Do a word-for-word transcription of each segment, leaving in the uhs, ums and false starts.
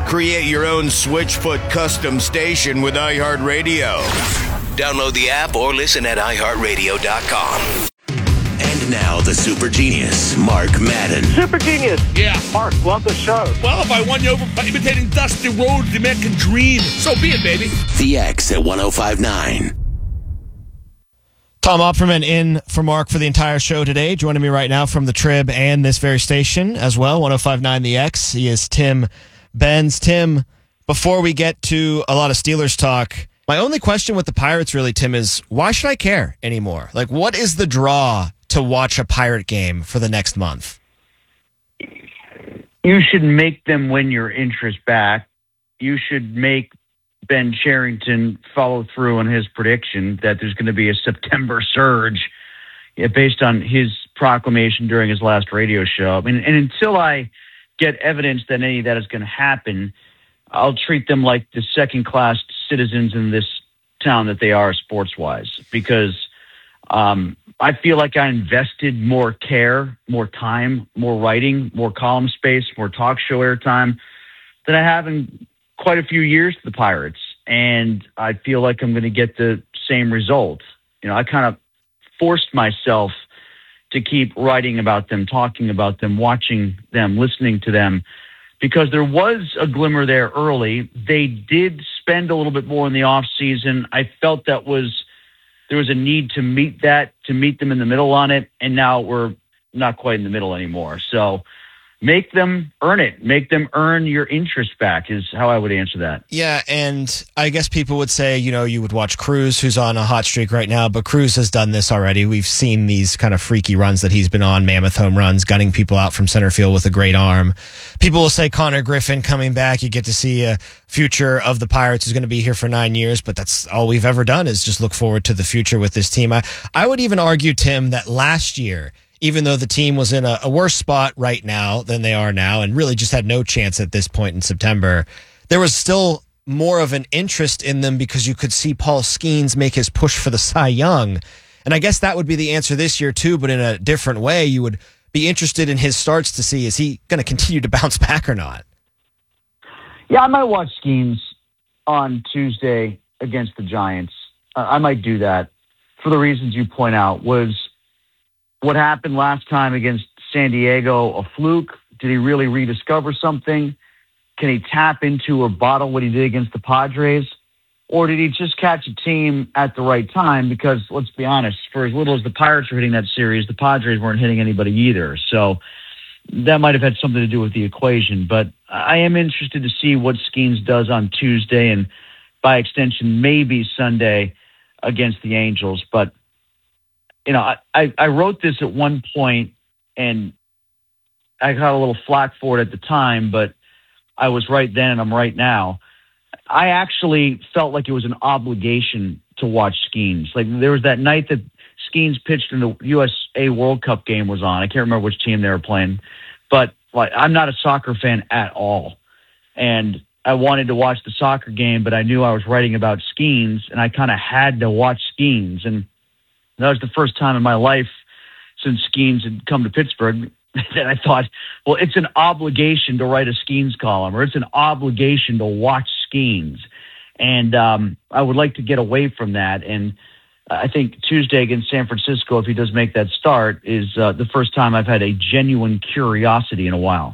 Create your own Switchfoot custom station with iHeartRadio. Download the app or listen at i heart radio dot com. And now the super genius, Mark Madden. Super genius. Yeah. Mark, love the show. Well, if I won you over by imitating Dusty Rhodes, the American Dream, so be it, baby. The X at one oh five point nine. Tom Opperman in for Mark for the entire show today. Joining me right now from the Trib and this very station as well, one oh five point nine The X. He is Tim Benz. Tim, before we get to a lot of Steelers talk, my only question with the Pirates really, Tim, is why should I care anymore? Like, what is the draw to watch a Pirate game for the next month? You should make them win your interest back. You should make Ben Cherington follow through on his prediction that there's going to be a September surge based on his proclamation during his last radio show. I mean, and until I get evidence that any of that is going to happen, I'll treat them like the second-class citizens in this town that they are sports-wise, because um, I feel like I invested more care, more time, more writing, more column space, more talk show airtime than I have in quite a few years to the Pirates. And I feel like I'm going to get the same result. You know, I kind of forced myself to keep writing about them, talking about them, watching them, listening to them, because there was a glimmer there early. They did spend a little bit more in the off season. I felt that was, there was a need to meet that, to meet them in the middle on it. And now we're not quite in the middle anymore. So make them earn it. Make them earn your interest back is how I would answer that. Yeah, and I guess people would say, you know, you would watch Cruz, who's on a hot streak right now, but Cruz has done this already. We've seen these kind of freaky runs that he's been on, mammoth home runs, gunning people out from center field with a great arm. People will say Connor Griffin coming back. You get to see a future of the Pirates who's going to be here for nine years, but that's all we've ever done is just look forward to the future with this team. I, I would even argue, Tim, that last year, even though the team was in a, a worse spot right now than they are now and really just had no chance at this point in September, there was still more of an interest in them because you could see Paul Skeens make his push for the Cy Young. And I guess that would be the answer this year too, but in a different way. You would be interested in his starts to see, is he going to continue to bounce back or not? Yeah, I might watch Skeens on Tuesday against the Giants. Uh, I might do that for the reasons you point out. Was what happened last time against San Diego a fluke? Did he really rediscover something? Can he tap into or bottle what he did against the Padres? Or did he just catch a team at the right time? Because let's be honest, for as little as the Pirates were hitting that series, the Padres weren't hitting anybody either. So that might have had something to do with the equation. But I am interested to see what Skeens does on Tuesday and by extension, maybe Sunday against the Angels. But you know, I, I wrote this at one point and I got a little flack for it at the time, but I was right then and I'm right now. I actually felt like it was an obligation to watch Skeens. Like there was that night that Skeens pitched in the U S A World Cup game was on. I can't remember which team they were playing, but like I'm not a soccer fan at all. And I wanted to watch the soccer game, but I knew I was writing about Skeens and I kind of had to watch Skeens. And that was the first time in my life since Skeens had come to Pittsburgh that I thought, well, it's an obligation to write a Skeens column, or it's an obligation to watch Skeens. And um, I would like to get away from that. And I think Tuesday against San Francisco, if he does make that start, is uh, the first time I've had a genuine curiosity in a while.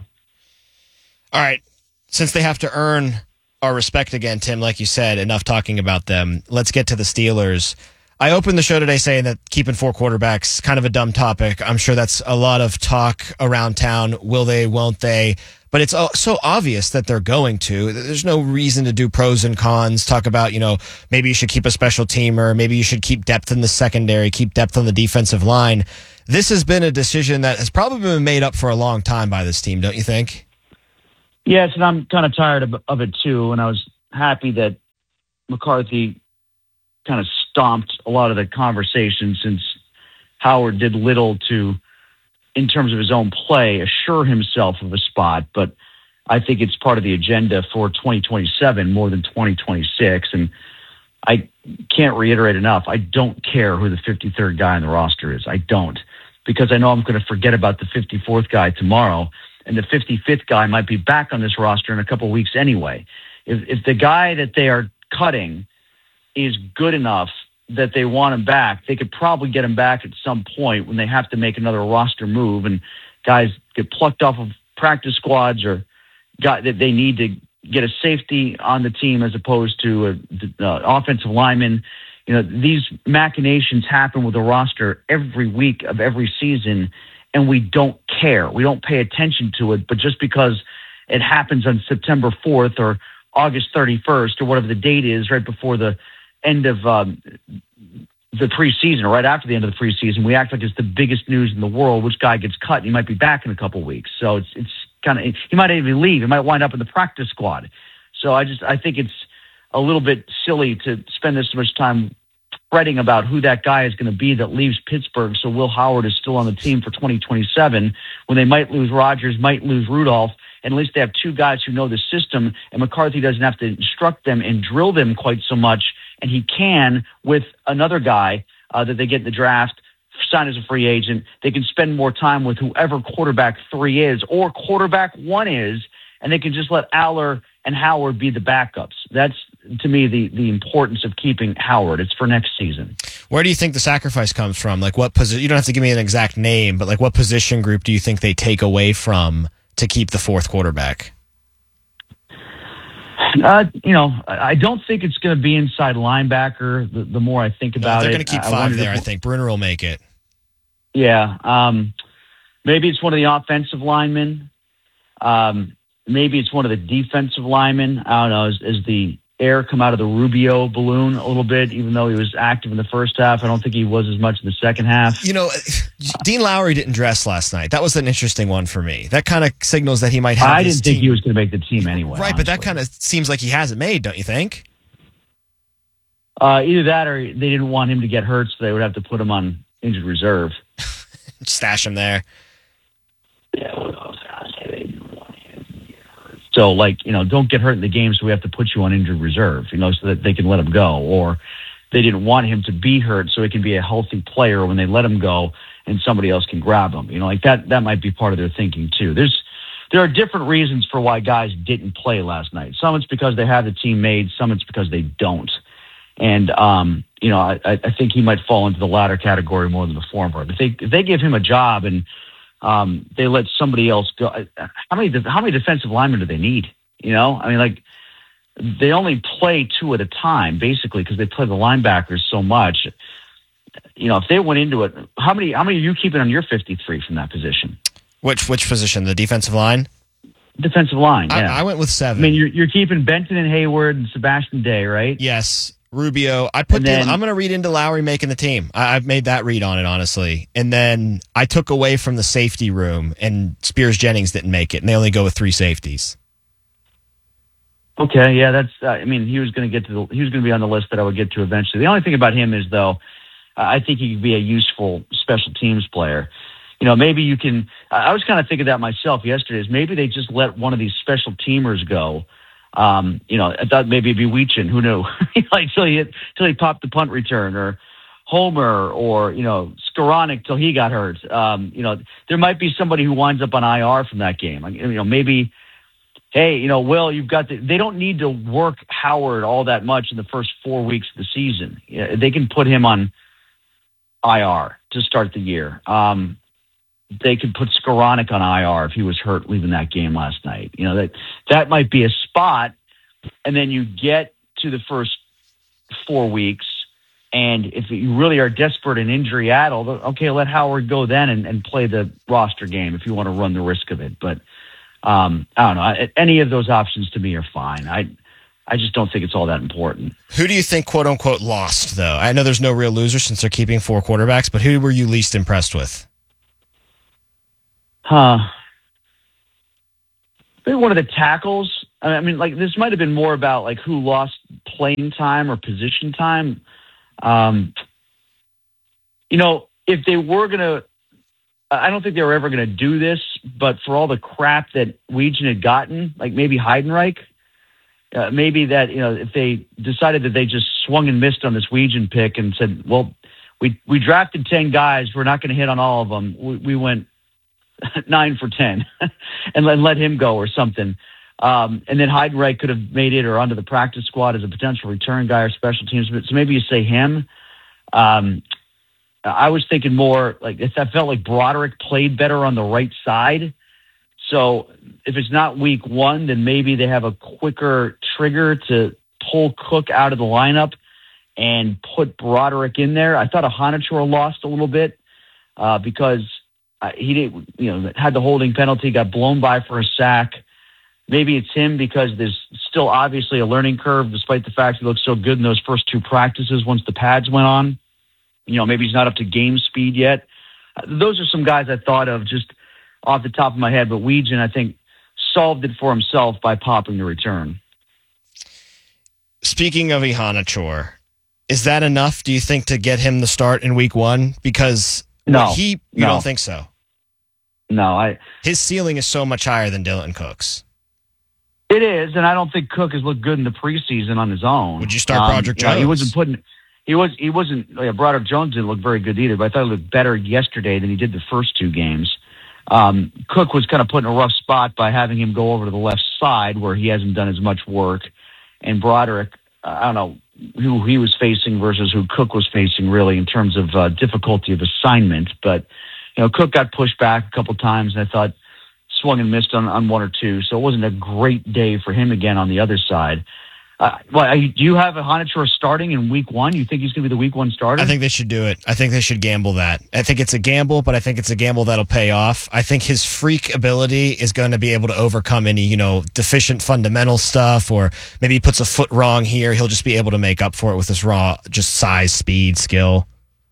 All right. Since they have to earn our respect again, Tim, like you said, enough talking about them. Let's get to the Steelers. I opened the show today saying that keeping four quarterbacks kind of a dumb topic. I'm sure that's a lot of talk around town. Will they, won't they? But it's so obvious that they're going to. There's no reason to do pros and cons, talk about, you know, maybe you should keep a special teamer, maybe you should keep depth in the secondary, keep depth on the defensive line. This has been a decision that has probably been made up for a long time by this team, don't you think? Yes, and I'm kind of tired of, of it too, and I was happy that McCarthy kind of stomped a lot of the conversation since Howard did little to, in terms of his own play, assure himself of a spot. But I think it's part of the agenda for twenty twenty-seven more than twenty twenty-six. And I can't reiterate enough, I don't care who the fifty-third guy on the roster is. I don't, because I know I'm going to forget about the fifty-fourth guy tomorrow. and the fifty-fifth guy might be back on this roster in a couple of weeks anyway. If, if the guy that they are cutting is good enough that they want him back, they could probably get him back at some point when they have to make another roster move and guys get plucked off of practice squads or got that they need to get a safety on the team as opposed to a, a offensive lineman. You know, these machinations happen with the roster every week of every season, and we don't care. We don't pay attention to it, but just because it happens on September fourth or August thirty-first or whatever the date is right before the end of um, the preseason or right after the end of the preseason, we act like it's the biggest news in the world. Which guy gets cut? And he might be back in a couple of weeks. So it's it's kind of he might even leave. He might wind up in the practice squad. So I just I think it's a little bit silly to spend this much time fretting about who that guy is going to be that leaves Pittsburgh. So Will Howard is still on the team for twenty twenty-seven when they might lose Rodgers, might lose Rudolph. And at least they have two guys who know the system, and McCarthy doesn't have to instruct them and drill them quite so much. And he can with another guy uh, that they get in the draft, sign as a free agent. They can spend more time with whoever quarterback three is or quarterback one is, and they can just let Aller and Howard be the backups. That's, to me, the, the importance of keeping Howard. It's for next season. Where do you think the sacrifice comes from? Like what position? You don't have to give me an exact name, but like what position group do you think they take away from to keep the fourth quarterback? Uh, you know, I don't think it's going to be inside linebacker. The, the more I think about no, they're it, going to keep I five there. If, I think Bruner will make it. Yeah, um, maybe it's one of the offensive linemen. Um, maybe it's one of the defensive linemen. I don't know. As, as the air come out of the Rubio balloon a little bit, even though he was active in the first half, I don't think he was as much in the second half. You know, Dean Lowry didn't dress last night. That was an interesting one for me. That kind of signals that he might have. I his didn't think team. he was going to make the team anyway. Right, honestly. but that kind of seems like he hasn't made, don't you think? Uh, either that or they didn't want him to get hurt, so they would have to put him on injured reserve. Stash him there. Yeah, well, they didn't want him to get hurt. So, like, you know, don't get hurt in the game, so we have to put you on injured reserve, you know, so that they can let him go. Or they didn't want him to be hurt so he can be a healthy player when they let him go and somebody else can grab him. You know, like that, that might be part of their thinking too. There's, there are different reasons for why guys didn't play last night. Some it's because they have the team made, some it's because they don't. And, um, you know, I, I think he might fall into the latter category more than the former. If they, if they give him a job and um, they let somebody else go, how many, how many defensive linemen do they need? You know, I mean, like, they only play two at a time, basically, because they play the linebackers so much. You know, if they went into it, how many how many are you keeping on your fifty-three from that position? Which which position? The defensive line? Defensive line, yeah. I, I went with seven. I mean, you're, you're keeping Benton and Hayward and Sebastian Day, right? Yes. Rubio. I put. Then, the, I'm going to read into Lowry making the team. I, I've made that read on it, honestly. And then I took away from the safety room, and Spears Jennings didn't make it, and they only go with three safeties. Okay, yeah, that's. Uh, I mean, he was going to get to the. He was going to be on the list that I would get to eventually. The only thing about him is, though, uh, I think he could be a useful special teams player. You know, maybe you can. I was kind of thinking that myself yesterday. Is maybe they just let one of these special teamers go. Um, you know, I thought maybe it'd be Weechin. Who knew? Like till he till he popped the punt return, or Homer, or you know, Skoranek till he got hurt. Um, you know, there might be somebody who winds up on I R from that game. Like, you know, maybe. Hey, you know, Will, you've got the, they don't need to work Howard all that much in the first four weeks of the season. Yeah, they can put him on I R to start the year. Um, they could put Skoranek on I R if he was hurt leaving that game last night. You know, that that might be a spot. And then you get to the first four weeks, and if you really are desperate and injury addled, okay, let Howard go then and, and play the roster game if you want to run the risk of it. But Um, I don't know. Any of those options to me are fine. I, I just don't think it's all that important. Who do you think, quote unquote, lost though? I know there's no real loser since they're keeping four quarterbacks, but who were you least impressed with? Huh? Maybe one of the tackles. I mean, like this might have been more about like who lost playing time or position time. Um, you know, if they were gonna. I don't think they were ever going to do this, but for all the crap that Weechin had gotten, like maybe Heidenreich, uh, maybe that, you know, if they decided that they just swung and missed on this Weechin pick and said, well, we, we drafted ten guys, we're not going to hit on all of them. We, we went nine for ten and let, let him go or something. Um, and then Heidenreich could have made it or onto the practice squad as a potential return guy or special teams. So maybe you say him. Um, I was thinking more like I felt like Broderick played better on the right side. So if it's not week one, then maybe they have a quicker trigger to pull Cook out of the lineup and put Broderick in there. I thought Ahanacher lost a little bit uh, because uh, he didn't, you know, had the holding penalty, got blown by for a sack. Maybe it's him because there's still obviously a learning curve, despite the fact he looked so good in those first two practices once the pads went on. You know, maybe he's not up to game speed yet. Uh, those are some guys I thought of just off the top of my head, but Weegan, I think, solved it for himself by popping the return. Speaking of Ihanacho, is that enough, do you think, to get him the start in week one? Because no, he, you no. don't think so? No. I. His ceiling is so much higher than Dylan Cook's. It is, and I don't think Cook has looked good in the preseason on his own. Would you start um, Broderick you know, Jones? he wasn't putting... He was. He wasn't. Yeah, Broderick Jones didn't look very good either, but I thought he looked better yesterday than he did the first two games. Um, Cook was kind of put in a rough spot by having him go over to the left side where he hasn't done as much work. And Broderick, uh, I don't know who he was facing versus who Cook was facing really in terms of uh, difficulty of assignment. But, you know, Cook got pushed back a couple times and I thought swung and missed on, on one or two. So it wasn't a great day for him again on the other side. Uh, well, do you have Ihanacho starting in week one? You think he's going to be the week one starter? I think they should do it. I think they should gamble that. I think it's a gamble, but I think it's a gamble that'll pay off. I think his freak ability is going to be able to overcome any, you know, deficient fundamental stuff, or maybe he puts a foot wrong here. He'll just be able to make up for it with his raw, just size, speed, skill.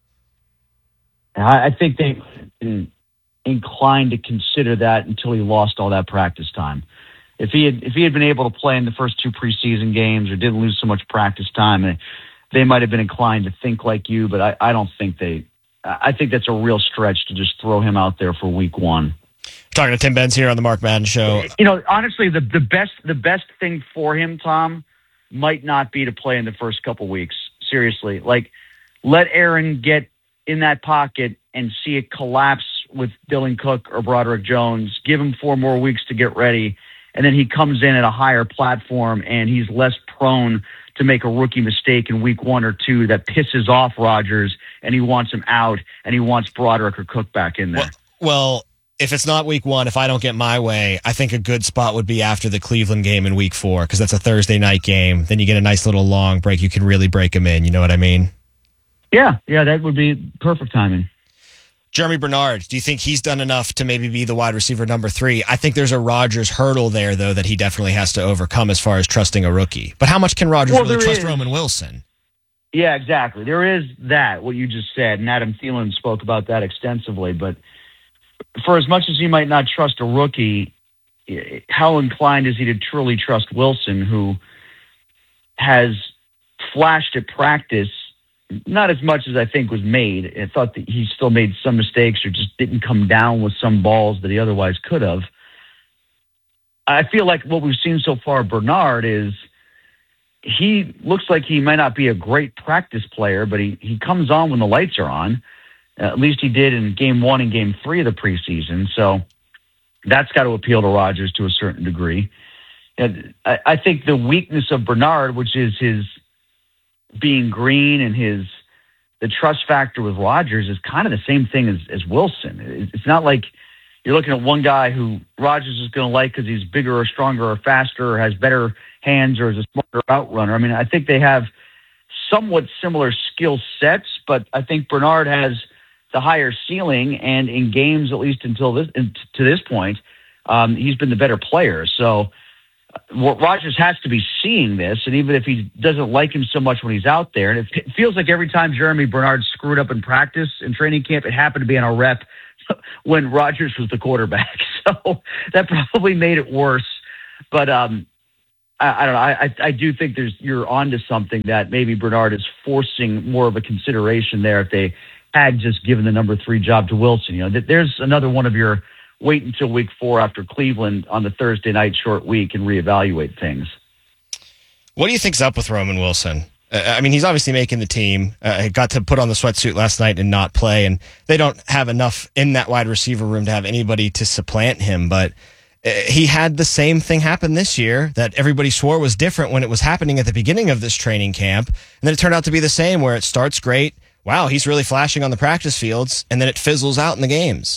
I think they inclined to consider that until he lost all that practice time. If he had if he had been able to play in the first two preseason games or didn't lose so much practice time, they might have been inclined to think like you. But I, I don't think they. I think that's a real stretch to just throw him out there for week one. Talking to Tim Benz here on the Mark Madden Show. You know, honestly, the the best the best thing for him, Tom, might not be to play in the first couple weeks. Seriously, like let Aaron get in that pocket and see it collapse with Dylan Cook or Broderick Jones. Give him four more weeks to get ready. And then he comes in at a higher platform and he's less prone to make a rookie mistake in week one or two that pisses off Rodgers and he wants him out and he wants Broderick or Cook back in there. Well, well, if it's not week one, if I don't get my way, I think a good spot would be after the Cleveland game in week four because that's a Thursday night game. Then you get a nice little long break. You can really break him in. You know what I mean? Yeah, yeah, that would be perfect timing. Jeremy Bernard, do you think he's done enough to maybe be the wide receiver number three? I think there's a Rodgers hurdle there, though, that he definitely has to overcome as far as trusting a rookie. But how much can Rodgers well, really trust is. Roman Wilson? Yeah, exactly. There is that, what you just said, and Adam Thielen spoke about that extensively. But for as much as he might not trust a rookie, how inclined is he to truly trust Wilson, who has flashed at practice not as much as I think was made. I thought that he still made some mistakes or just didn't come down with some balls that he otherwise could have. I feel like what we've seen so far, Bernard, is he looks like he might not be a great practice player, but he, he comes on when the lights are on. Uh, at least he did in game one and game three of the preseason. So that's got to appeal to Rodgers to a certain degree. And I, I think the weakness of Bernard, which is his being green and his the trust factor with Rodgers, is kind of the same thing as, as Wilson. It's not like you're looking at one guy who Rodgers is going to like because he's bigger or stronger or faster or has better hands or is a smarter out runner. I mean, I think they have somewhat similar skill sets, but I think Bernard has the higher ceiling, and in games, at least until this to this point, um, he's been the better player. So Well, Rodgers has to be seeing this, and even if he doesn't like him so much when he's out there, and it feels like every time Jeremy Bernard screwed up in practice in training camp, it happened to be on a rep when Rodgers was the quarterback. So that probably made it worse. But um, I, I don't know. I, I do think there's you're onto something that maybe Bernard is forcing more of a consideration there if they had just given the number three job to Wilson. You know, there's another one of your wait until week four after Cleveland on the Thursday night short week and reevaluate things. What do you think's up with Roman Wilson? Uh, I mean, he's obviously making the team. Uh, he got to put on the sweatsuit last night and not play, and they don't have enough in that wide receiver room to have anybody to supplant him, but uh, he had the same thing happen this year that everybody swore was different when it was happening at the beginning of this training camp, and then it turned out to be the same where it starts great. Wow, he's really flashing on the practice fields, and then it fizzles out in the games.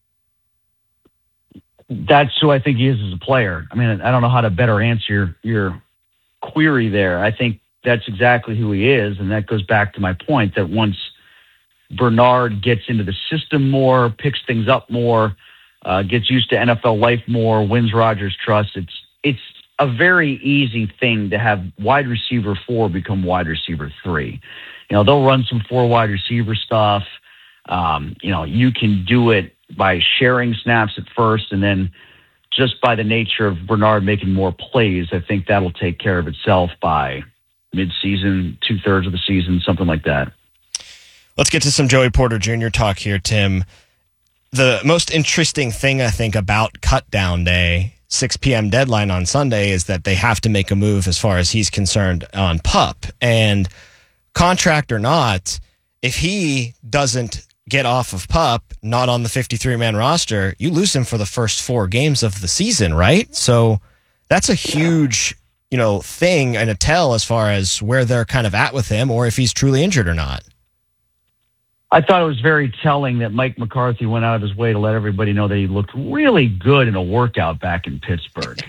That's who I think he is as a player. I mean, I don't know how to better answer your, your query there. I think that's exactly who he is, and that goes back to my point that once Bernard gets into the system more, picks things up more, uh, gets used to N F L life more, wins Rodgers' trust, it's it's a very easy thing to have wide receiver four become wide receiver three. You know, they'll run some four wide receiver stuff. Um, you know, you can do it by sharing snaps at first, and then just by the nature of Bernard making more plays, I think that'll take care of itself by mid-season, two-thirds of the season, something like that. Let's get to some Joey Porter Junior talk here, Tim. The most interesting thing, I think, about cut down day, six p.m. deadline on Sunday, is that they have to make a move as far as he's concerned on Pup. And contract or not, if he doesn't get off of Pup, not on the fifty-three man roster, you lose him for the first four games of the season, right? So that's a huge, you know, thing and a tell as far as where they're kind of at with him or if he's truly injured or not. I thought it was very telling that Mike McCarthy went out of his way to let everybody know that he looked really good in a workout back in Pittsburgh.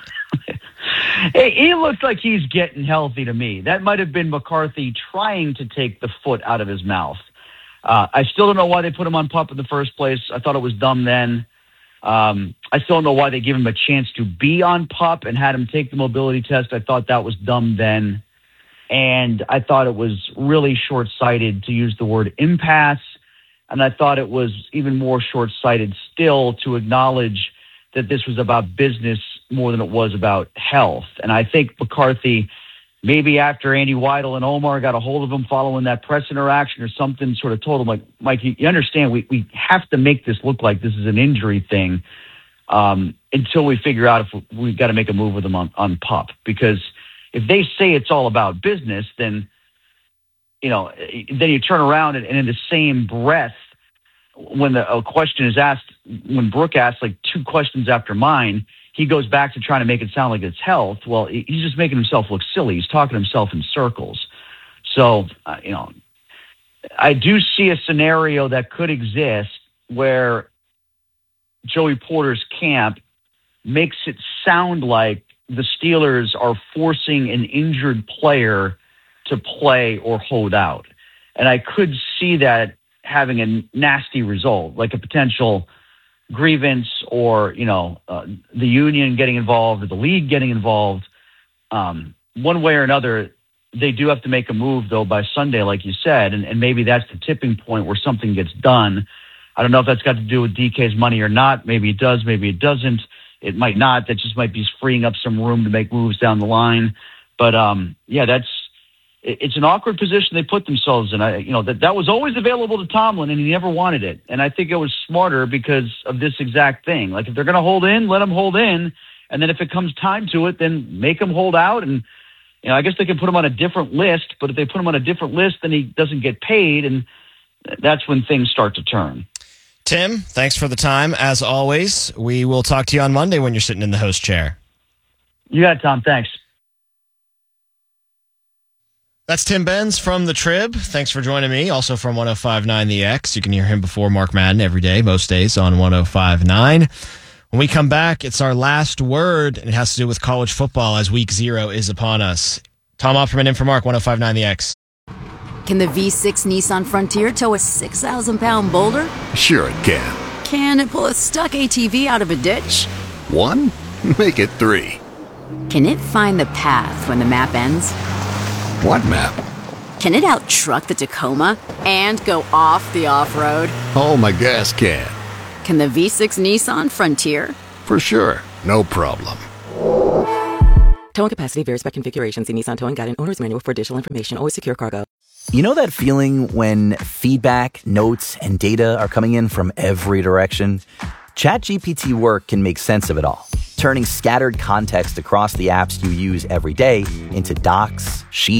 He looked like he's getting healthy to me. That might have been McCarthy trying to take the foot out of his mouth. Uh, I still don't know why they put him on Pup in the first place. I thought it was dumb then. Um, I still don't know why they gave him a chance to be on Pup and had him take the mobility test. I thought that was dumb then. And I thought it was really short-sighted to use the word impasse. And I thought it was even more short-sighted still to acknowledge that this was about business more than it was about health. And I think McCarthy, maybe after Andy Weidel and Omar got a hold of him following that press interaction or something, sort of told him, like, Mike, you, you understand, we, we have to make this look like this is an injury thing um, until we figure out if we, we've got to make a move with him on, on Pup. Because if they say it's all about business, then, you know, then you turn around and, and in the same breath, when the a question is asked, when Brooke asks like two questions after mine, he goes back to trying to make it sound like it's health. Well, he's just making himself look silly. He's talking himself in circles. So, uh, you know, I do see a scenario that could exist where Joey Porter's camp makes it sound like the Steelers are forcing an injured player to play or hold out. And I could see that having a nasty result, like a potential grievance or, you know, uh, the union getting involved or the league getting involved. Um, one way or another, they do have to make a move, though, by Sunday, like you said, and, and maybe that's the tipping point where something gets done. I don't know if that's got to do with D K's money or not. Maybe it does, maybe it doesn't. It might not. That just might be freeing up some room to make moves down the line. But, um, yeah, that's it's an awkward position they put themselves in. I, you know, that, that was always available to Tomlin, and he never wanted it. And I think it was smarter because of this exact thing. Like, if they're going to hold in, let them hold in. And then if it comes time to it, then make them hold out. And, you know, I guess they can put him on a different list, but if they put him on a different list, then he doesn't get paid. And that's when things start to turn. Tim, thanks for the time. As always, we will talk to you on Monday when you're sitting in the host chair. You got it, Tom. Thanks. That's Tim Benz from The Trib. Thanks for joining me. Also from one oh five point nine The X. You can hear him before Mark Madden every day, most days on one oh five point nine. When we come back, it's our last word, and it has to do with college football as week zero is upon us. Tom Opperman in for Mark, one oh five point nine The X. Can the V six Nissan Frontier tow a six thousand pound boulder? Sure it can. Can it pull a stuck A T V out of a ditch? One? Make it three. Can it find the path when the map ends? What map? Can it out-truck the Tacoma and go off the off-road? Oh, my gas can. Can the V six Nissan Frontier? For sure. No problem. Towing capacity varies by configuration. See Nissan Towing Guide and Owner's Manual for additional information. Always secure cargo. You know that feeling when feedback, notes, and data are coming in from every direction? ChatGPT Work can make sense of it all, turning scattered context across the apps you use every day into docs, sheets,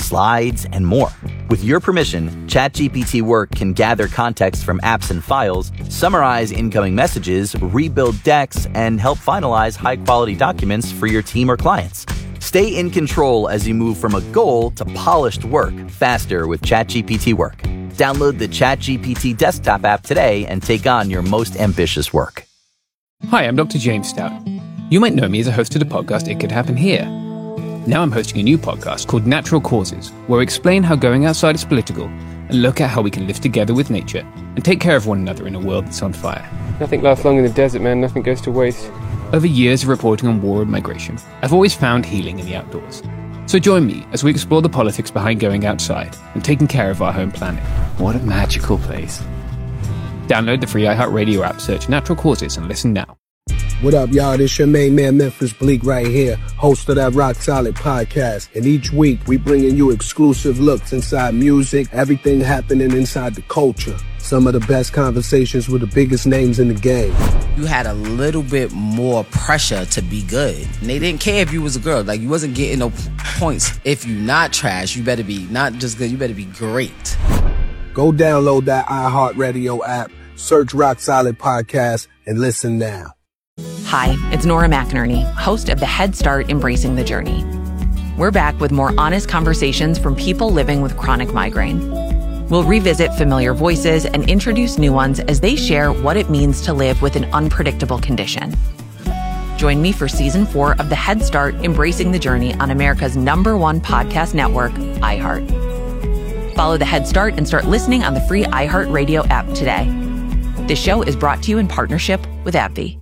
slides, and more. With your permission, ChatGPT Work can gather context from apps and files, summarize incoming messages, rebuild decks, and help finalize high-quality documents for your team or clients. Stay in control as you move from a goal to polished work faster with ChatGPT Work. Download the ChatGPT desktop app today and take on your most ambitious work. Hi, I'm Doctor James Stout. You might know me as a host of the podcast It Could Happen Here. Now I'm hosting a new podcast called Natural Causes, where we explain how going outside is political and look at how we can live together with nature and take care of one another in a world that's on fire. Nothing lasts long in the desert, man. Nothing goes to waste. Over years of reporting on war and migration, I've always found healing in the outdoors. So join me as we explore the politics behind going outside and taking care of our home planet. What a magical place. Download the free iHeartRadio app, search Natural Causes, and listen now. What up, y'all? This your main man, Memphis Bleak, right here, host of that Rock Solid podcast. And each week, we bringing you exclusive looks inside music, everything happening inside the culture. Some of the best conversations with the biggest names in the game. You had a little bit more pressure to be good. And they didn't care if you was a girl. Like, you wasn't getting no points. If you not trash, you better be not just good, you better be great. Go download that iHeartRadio app, search Rock Solid Podcast, and listen now. Hi, it's Nora McInerney, host of the Head Start Embracing the Journey. We're back with more honest conversations from people living with chronic migraine. We'll revisit familiar voices and introduce new ones as they share what it means to live with an unpredictable condition. Join me for season four of the Head Start Embracing the Journey on America's number one podcast network, iHeart. Follow the Head Start and start listening on the free iHeartRadio app today. This show is brought to you in partnership with AbbVie.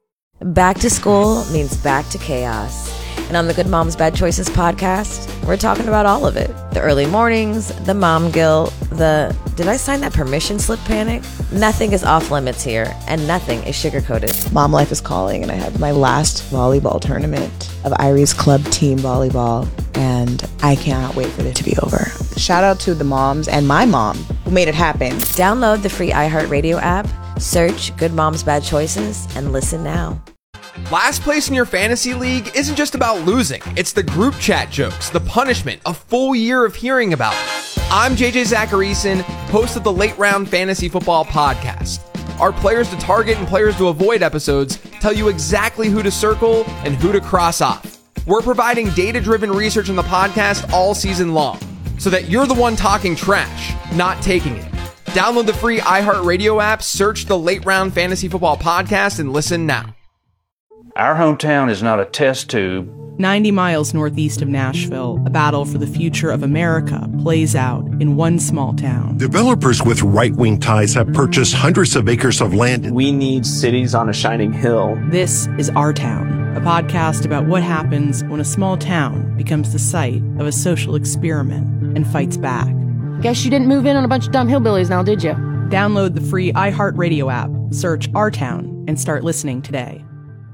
Back to school means back to chaos. And on the Good Moms Bad Choices podcast, we're talking about all of it. The early mornings, the mom guilt, the did I sign that permission slip panic? Nothing is off limits here, and nothing is sugar-coated. Mom life is calling, and I have my last volleyball tournament of Irie's Club Team Volleyball, and I cannot wait for it to be over. Shout out to the moms and my mom who made it happen. Download the free iHeartRadio app, search Good Moms Bad Choices, and listen now. Last place in your fantasy league isn't just about losing. It's the group chat jokes, the punishment, a full year of hearing about it. I'm J J Zacharyson, host of the Late Round Fantasy Football Podcast. Our players to target and players to avoid episodes tell you exactly who to circle and who to cross off. We're providing data-driven research in the podcast all season long, so that you're the one talking trash, not taking it. Download the free iHeartRadio app, search the Late Round Fantasy Football Podcast, and listen now. Our hometown is not a test tube. ninety miles northeast of Nashville, a battle for the future of America plays out in one small town. Developers with right-wing ties have purchased hundreds of acres of land. We need cities on a shining hill. This is Our Town, a podcast about what happens when a small town becomes the site of a social experiment and fights back. Guess you didn't move in on a bunch of dumb hillbillies now, did you? Download the free iHeartRadio app, search Our Town, and start listening today.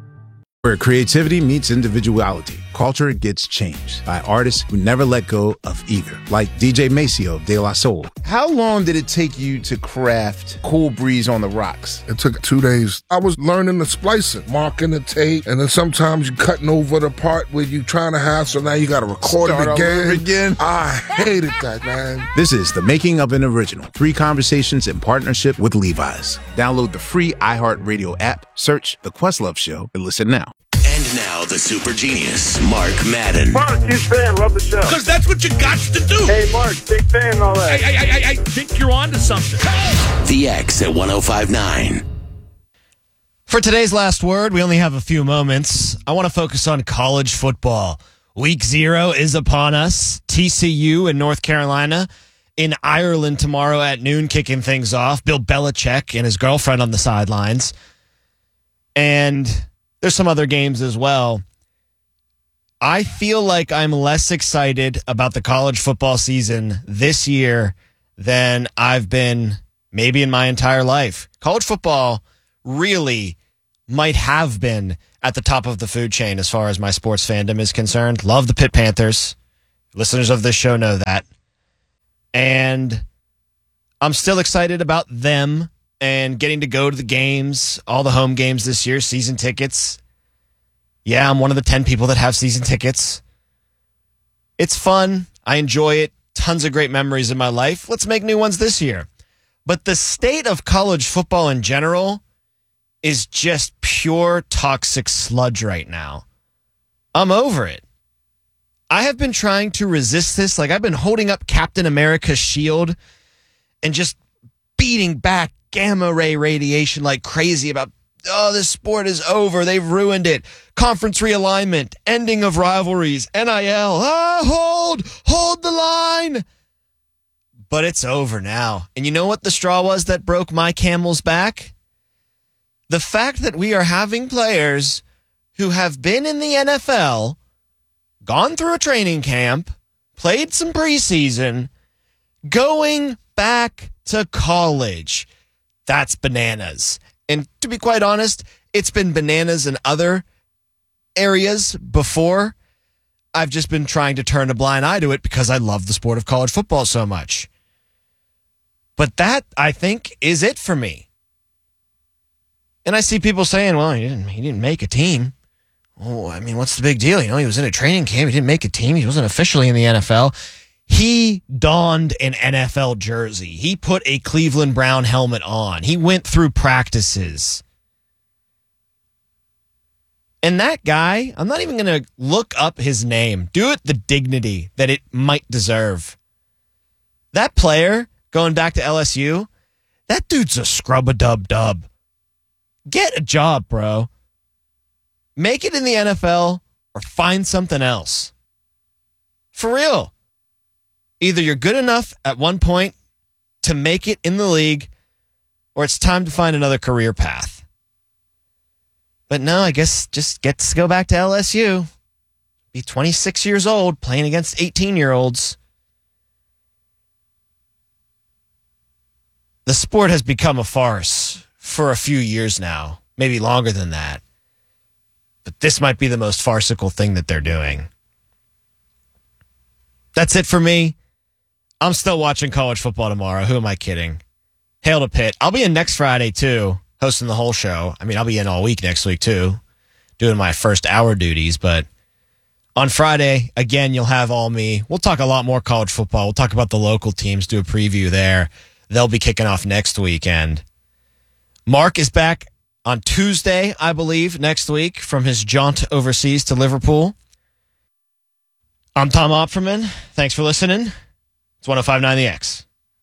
Where creativity meets individuality, culture gets changed by artists who never let go of either, like D J Maceo of De La Soul. How long did it take you to craft Cool Breeze on the Rocks? It took two days. I was learning the splicing, marking the tape, and then sometimes you cutting over the part where you trying to have, so now you got to record Start it again. again. I hated that, man. This is The Making of an Original. Three conversations in partnership with Levi's. Download the free iHeartRadio app, search The Questlove Show, and listen now. And now the super genius, Mark Madden. Mark, huge fan, love the show. Because that's what you got to do. Hey, Mark, big fan and all that. I, I, I, I think you're on to something. The X at one oh five nine. For today's last word, we only have a few moments. I want to focus on college football. Week zero is upon us. T C U in North Carolina, in Ireland tomorrow at noon, kicking things off. Bill Belichick and his girlfriend on the sidelines. And there's some other games as well. I feel like I'm less excited about the college football season this year than I've been maybe in my entire life. College football really might have been at the top of the food chain as far as my sports fandom is concerned. Love the Pitt Panthers. Listeners of this show know that. And I'm still excited about them and getting to go to the games, all the home games this year, season tickets. Yeah, I'm one of the ten people that have season tickets. It's fun. I enjoy it. Tons of great memories in my life. Let's make new ones this year. But the state of college football in general is just pure toxic sludge right now. I'm over it. I have been trying to resist this. Like, I've been holding up Captain America's shield and just beating back gamma ray radiation like crazy about, oh, this sport is over. They've ruined it. Conference realignment, ending of rivalries, N I L. Ah, hold, hold the line. But it's over now. And you know what the straw was that broke my camel's back? The fact that we are having players who have been in the N F L, gone through a training camp, played some preseason, going back to college. That's bananas. And to be quite honest, it's been bananas in other areas before. I've just been trying to turn a blind eye to it because I love the sport of college football so much. But that, I think, is it for me. And I see people saying, well, he didn't, he didn't make a team. Oh, I mean, what's the big deal? You know, he was in a training camp. He didn't make a team. He wasn't officially in the N F L. He donned an N F L jersey. He put a Cleveland Brown helmet on. He went through practices. And that guy, I'm not even going to look up his name. Do it the dignity that it might deserve. That player, going back to L S U, that dude's a scrub-a-dub-dub. Get a job, bro. Make it in the N F L or find something else. For real. Either you're good enough at one point to make it in the league, or it's time to find another career path. But no, I guess just gets to go back to L S U. Be twenty-six years old playing against eighteen-year-olds. The sport has become a farce for a few years now, maybe longer than that. But this might be the most farcical thing that they're doing. That's it for me. I'm still watching college football tomorrow. Who am I kidding? Hail to Pitt. I'll be in next Friday, too, hosting the whole show. I mean, I'll be in all week next week, too, doing my first hour duties. But on Friday, again, you'll have all me. We'll talk a lot more college football. We'll talk about the local teams, do a preview there. They'll be kicking off next weekend. Mark is back on Tuesday, I believe, next week from his jaunt overseas to Liverpool. I'm Tom Opferman. Thanks for listening. It's one oh five point nine The X.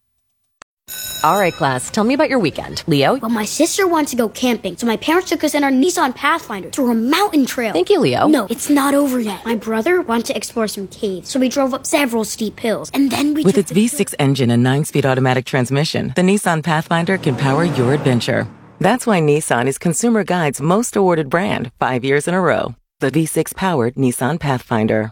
All right, class. Tell me about your weekend. Leo? Well, my sister wants to go camping, so my parents took us in our Nissan Pathfinder through a mountain trail. Thank you, Leo. No, it's not over yet. My brother wanted to explore some caves, so we drove up several steep hills, and then we With its V six engine and nine-speed automatic transmission, the Nissan Pathfinder can power your adventure. That's why Nissan is Consumer Guide's most awarded brand five years in a row. The V six-powered Nissan Pathfinder.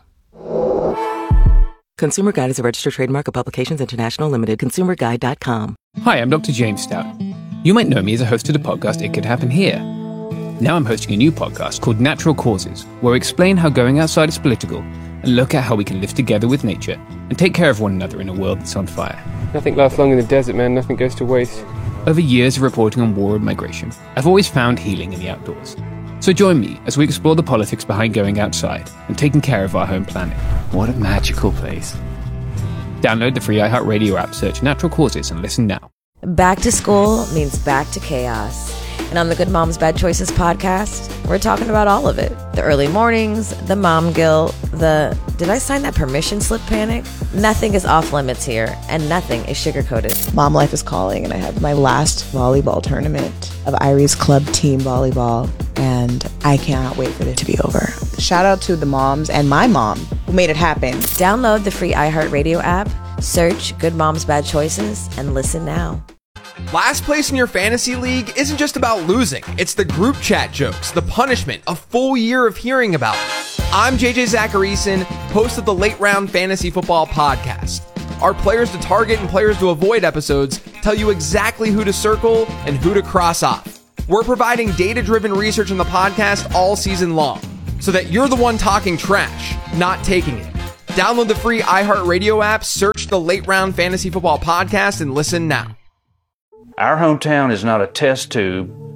Consumer Guide is a registered trademark of Publications International Limited. consumer guide dot com. Hi, I'm Doctor James Stout. You might know me as a host of the podcast It Could Happen Here. Now I'm hosting a new podcast called Natural Causes, where we explain how going outside is political and look at how we can live together with nature and take care of one another in a world that's on fire. Nothing lasts long in the desert, man. Nothing goes to waste. Over years of reporting on war and migration, I've always found healing in the outdoors. So join me as we explore the politics behind going outside and taking care of our home planet. What a magical place. Download the free iHeartRadio app, search Natural Causes, and listen now. Back to school means back to chaos. And on the Good Moms Bad Choices podcast, we're talking about all of it. The early mornings, the mom guilt, the did I sign that permission slip panic? Nothing is off limits here, and nothing is sugar-coated. Mom life is calling, and I have my last volleyball tournament of Iris Club Team Volleyball, and I cannot wait for it to be over. Shout out to the moms and my mom who made it happen. Download the free iHeartRadio app, search Good Moms Bad Choices, and listen now. Last place in your fantasy league isn't just about losing. It's the group chat jokes, the punishment, a full year of hearing about it. I'm J J Zacharyson, host of the Late Round Fantasy Football Podcast. Our players to target and players to avoid episodes tell you exactly who to circle and who to cross off. We're providing data-driven research in the podcast all season long, so that you're the one talking trash, not taking it. Download the free iHeartRadio app, search the Late Round Fantasy Football Podcast, and listen now. Our hometown is not a test tube.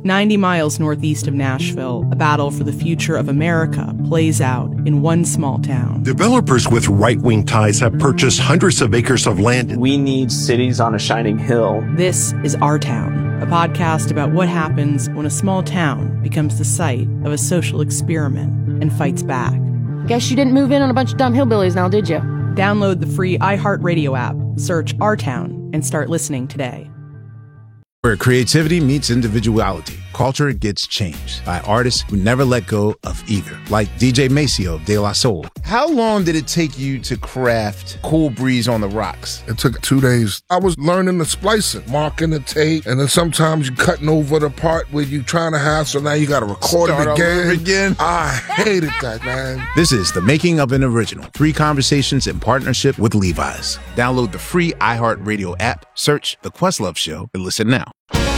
ninety miles northeast of Nashville, a battle for the future of America plays out in one small town. Developers with right-wing ties have purchased hundreds of acres of land. We need cities on a shining hill. This is Our Town, a podcast about what happens when a small town becomes the site of a social experiment and fights back. Guess you didn't move in on a bunch of dumb hillbillies now, did you? Download the free iHeartRadio app, search Our Town, and start listening today. Where creativity meets individuality, culture gets changed by artists who never let go of either, like D J Maceo of De La Soul. How long did it take you to craft Cool Breeze on the Rocks? It took two days. I was learning the splicing, marking the tape, and then sometimes you cutting over the part where you trying to have, so now you got to record Start it all again. over again. I hated that, man. This is The Making of an Original. Three conversations in partnership with Levi's. Download the free iHeartRadio app, search The Questlove Show, and listen now.